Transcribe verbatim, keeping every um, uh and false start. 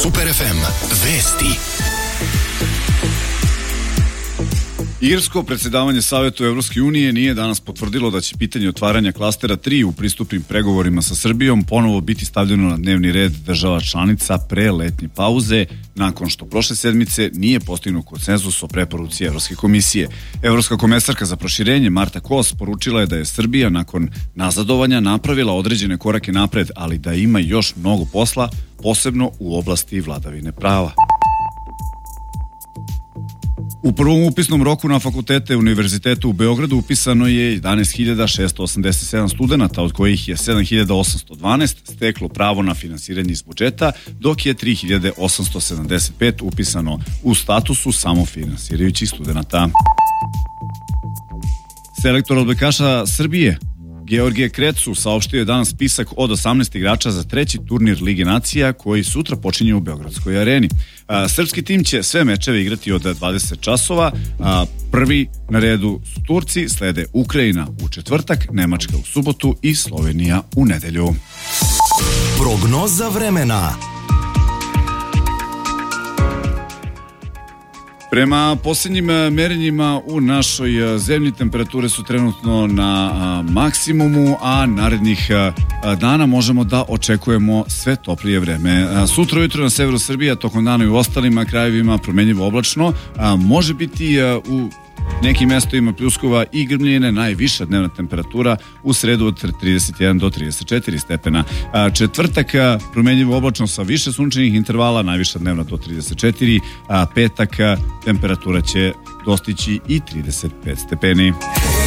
Super ef em. Vesti. Irsko predsjedavanje Savetu Evropske unije nije danas potvrdilo da će pitanje otvaranja klastera tri u pristupnim pregovorima sa Srbijom ponovo biti stavljeno na dnevni red država članica pre letnje pauze, nakon što prošle sedmice nije postignut konsenzus o preporuci Evropske komisije. Evropska komesarka za proširenje Marta Kos poručila je da je Srbija nakon nazadovanja napravila određene korake napred, ali da ima još mnogo posla, posebno u oblasti vladavine prava. U prvom upisnom roku na fakultete Univerzitetu u Beogradu upisano je jedanaest hiljada šesto osamdeset sedam studenata, od kojih je sedam hiljada osamsto dvanaest steklo pravo na finansiranje iz budžeta, dok je tri hiljade osamsto sedamdeset pet upisano u statusu samofinansirajućih studenata. Selektor odbojkaša Srbije Georgije Krecu saopštio je danas spisak od osamnaest igrača za treći turnir Lige nacija koji sutra počinje u Beogradskoj areni. A, srpski tim će sve mečeve igrati od dvadeset časova. A, prvi na redu su Turci, slede Ukrajina u četvrtak, Nemačka u subotu i Slovenija u nedelju. Prognoza vremena. Prema posljednjim merenjima u našoj zemlji temperature su trenutno na maksimumu, a narednih dana možemo da očekujemo sve toplije vreme. Sutra ujutro na severu Srbije, tokom dana i u ostalim krajevima promenljivo oblačno, može biti u nekim mestovima pljuskova i grmljine, najviša dnevna temperatura u sredu od trideset jedan do trideset četiri stepena. Četvrtak promenljivo oblačno sa više sunčanih intervala, najviša dnevna do trideset četiri, a petak temperatura će dostići i trideset pet stepeni.